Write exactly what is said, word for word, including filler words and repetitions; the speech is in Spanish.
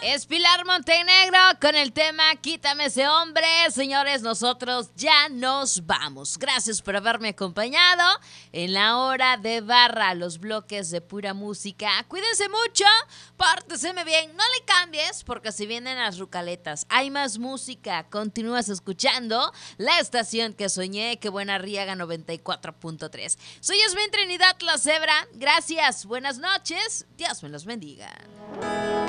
Es Pilar Montenegro con el tema Quítame ese hombre. Señores, nosotros ya nos vamos. Gracias por haberme acompañado en la hora de barra, los bloques de pura música. Cuídense mucho, pórteseme bien, no le cambies porque si vienen las rucaletas, hay más música. Continúas escuchando la estación que soñé, que buena Riaga noventa y cuatro punto tres. Soy Yasmín Trinidad La Cebra. Gracias, buenas noches, Dios me los bendiga.